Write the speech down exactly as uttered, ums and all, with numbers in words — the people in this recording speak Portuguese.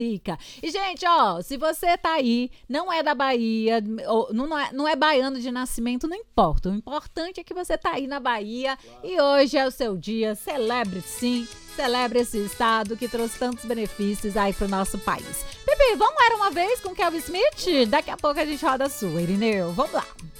Fica. E, gente, ó, se você tá aí, não é da Bahia, ou não é, não é baiano de nascimento, não importa. O importante é que você tá aí na Bahia e hoje é o seu dia. Celebre sim, celebre esse estado que trouxe tantos benefícios aí pro nosso país. Pipi, vamos Era Uma Vez com Kelvin Smith? Daqui a pouco a gente roda a sua, Irineu. Vamos lá.